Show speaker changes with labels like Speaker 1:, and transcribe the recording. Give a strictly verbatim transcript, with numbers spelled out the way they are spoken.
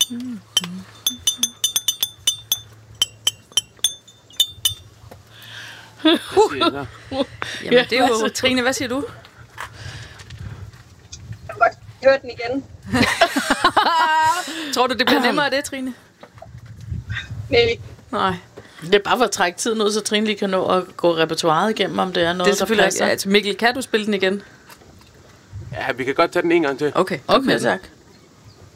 Speaker 1: Mm.
Speaker 2: Uh.
Speaker 3: Jamen, det er jo... Trine, hvad siger du?
Speaker 4: Jeg kan godt høre den igen.
Speaker 3: Tror du, det bliver nemmere af det, Trine?
Speaker 4: Nej.
Speaker 3: Nej.
Speaker 1: Det er bare for at trække tiden ud, så Trine lige kan nå at gå repertoireet igennem, om det er noget,
Speaker 3: det er selvfølgelig
Speaker 1: der passer.
Speaker 3: Altså, Mikkel, kan du spille den igen?
Speaker 2: Ja, vi kan godt tage den en gang til.
Speaker 3: Okay,
Speaker 1: Okay, tak.